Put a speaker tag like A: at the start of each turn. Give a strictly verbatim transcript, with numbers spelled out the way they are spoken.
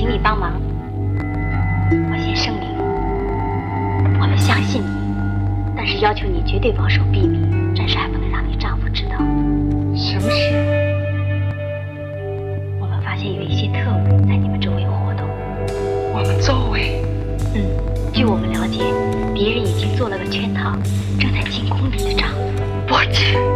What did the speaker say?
A: 请你帮忙。我先声明，我们相信你，但是要求你绝对保守秘密，暂时还不能让你丈夫知道。
B: 什么事？
A: 我们发现有一些特务在你们周围活动。
B: 我们周围？
A: 嗯，据我们了解，敌人已经做了个圈套，正在惊恐你的丈夫。
B: 不止。